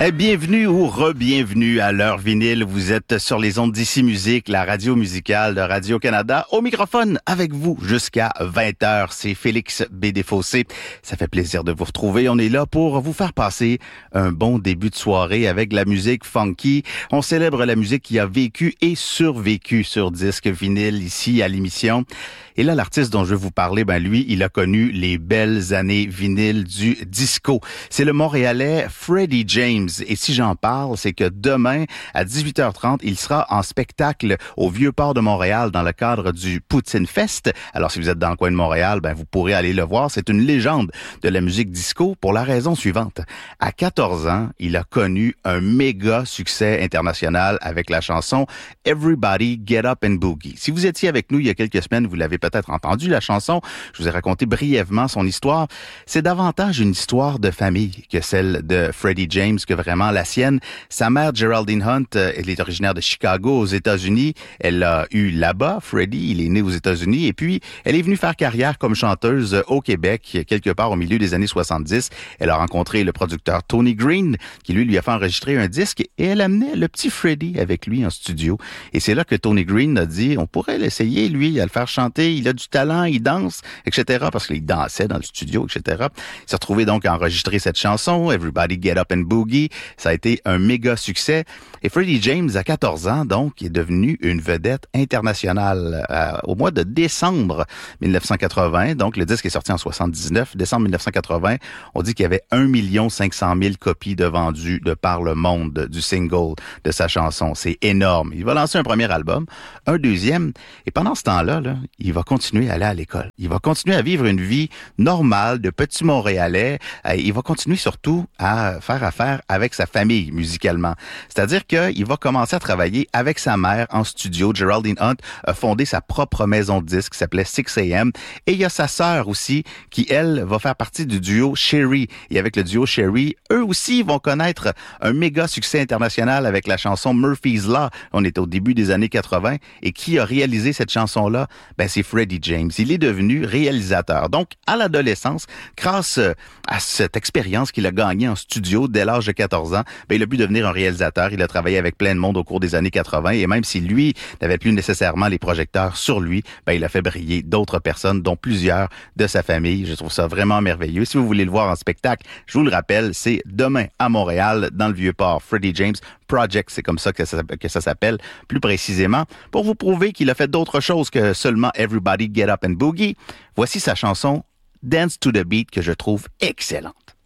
Bienvenue ou re-bienvenue à l'heure vinyle. Vous êtes sur les ondes d'Ici Musique, la radio musicale de Radio-Canada. Au microphone avec vous jusqu'à 20h. C'est Félix Bédéfossé. Ça fait plaisir de vous retrouver. On est là pour vous faire passer un bon début de soirée avec de la musique funky. On célèbre la musique qui a vécu et survécu sur disque vinyle ici à l'émission. Et là, l'artiste dont je vais vous parler, lui, il a connu les belles années vinyles du disco. C'est le Montréalais Freddie James. Et si j'en parle, c'est que demain, à 18h30, il sera en spectacle au Vieux-Port de Montréal dans le cadre du Poutine Fest. Alors, si vous êtes dans le coin de Montréal, vous pourrez aller le voir. C'est une légende de la musique disco pour la raison suivante. À 14 ans, il a connu un méga succès international avec la chanson Everybody Get Up and Boogie. Si vous étiez avec nous il y a quelques semaines, vous l'avez peut-être entendu, la chanson. Je vous ai raconté brièvement son histoire. C'est davantage une histoire de famille que celle de Freddie James, que vraiment la sienne. Sa mère, Geraldine Hunt, elle est originaire de Chicago, aux États-Unis. Elle l'a eu là-bas, Freddie. Il est né aux États-Unis. Et puis, elle est venue faire carrière comme chanteuse au Québec, quelque part au milieu des années 70. Elle a rencontré le producteur Tony Green, qui lui a fait enregistrer un disque, et elle amenait le petit Freddie avec lui en studio. Et c'est là que Tony Green a dit, on pourrait l'essayer, lui, à le faire chanter. Il a du talent, il danse, etc. Parce qu'il dansait dans le studio, etc. Il s'est retrouvé donc à enregistrer cette chanson, Everybody Get Up and Boogie. Ça a été un méga succès. Et Freddie James, à 14 ans, donc, est devenu une vedette internationale. Au mois de décembre 1980, donc le disque est sorti en 79, décembre 1980, on dit qu'il y avait 1 500 000 copies de vendues de par le monde du single de sa chanson. C'est énorme. Il va lancer un premier album, un deuxième, et pendant ce temps-là, il va continuer à aller à l'école. Il va continuer à vivre une vie normale de petit Montréalais. Il va continuer surtout à faire affaire avec sa famille musicalement. C'est-à-dire qu'il va commencer à travailler avec sa mère en studio. Geraldine Hunt a fondé sa propre maison de disques qui s'appelait 6am. Et il y a sa sœur aussi qui, elle, va faire partie du duo Sherry. Et avec le duo Sherry, eux aussi vont connaître un méga succès international avec la chanson Murphy's Law. On est au début des années 80. Et qui a réalisé cette chanson-là? C'est Freddie James. Il est devenu réalisateur. Donc, à l'adolescence, grâce à cette expérience qu'il a gagnée en studio dès l'âge de 14 ans, il a pu devenir un réalisateur. Il a travaillé avec plein de monde au cours des années 80 et même si lui n'avait plus nécessairement les projecteurs sur lui, il a fait briller d'autres personnes, dont plusieurs de sa famille. Je trouve ça vraiment merveilleux. Si vous voulez le voir en spectacle, je vous le rappelle, c'est demain à Montréal, dans le Vieux-Port. Freddie James Project, c'est comme ça que ça s'appelle plus précisément, pour vous prouver qu'il a fait d'autres choses que seulement Everybody Get Up and Boogie. Voici sa chanson Dance to the Beat que je trouve excellente.